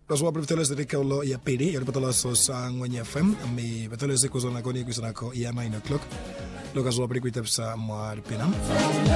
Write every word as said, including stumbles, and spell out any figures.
Kaswa preteleze de kaulo ya pedi ya patala so sang wenye F M mi preteleze ko zona koni kusana ko ya nine o'clock. Lo kaswa pre kuitapsa mar pinam.